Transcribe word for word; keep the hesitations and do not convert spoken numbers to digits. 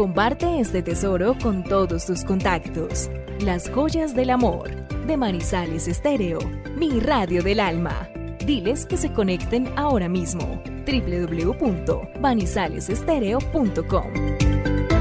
Comparte este tesoro con todos tus contactos. Las joyas del amor, de Manizales Estéreo, mi radio del alma. Diles que se conecten ahora mismo. doble u doble u doble u punto manizales estéreo punto com